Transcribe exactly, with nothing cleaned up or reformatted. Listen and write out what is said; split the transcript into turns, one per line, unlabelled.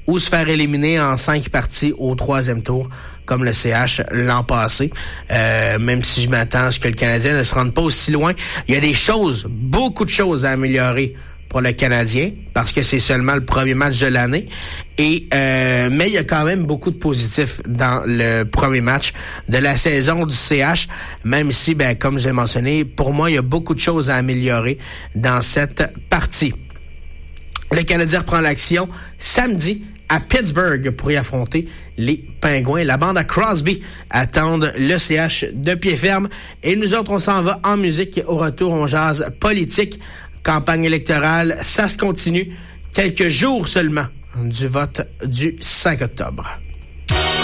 ou se faire éliminer en cinq parties au troisième tour, comme le C H l'an passé. Euh, même si je m'attends à ce que le Canadien ne se rende pas aussi loin, il y a des choses, beaucoup de choses à améliorer pour le Canadien, parce que c'est seulement le premier match de l'année. Et euh, mais il y a quand même beaucoup de positifs dans le premier match de la saison du C H, même si, ben comme j'ai mentionné, pour moi, il y a beaucoup de choses à améliorer dans cette partie. Le Canadien reprend l'action samedi à Pittsburgh pour y affronter les Pingouins. La bande à Crosby attendent le C H de pied ferme. Et nous autres, on s'en va en musique. Au retour, on jase politique. Campagne électorale, ça se continue. Quelques jours seulement du vote du cinq octobre.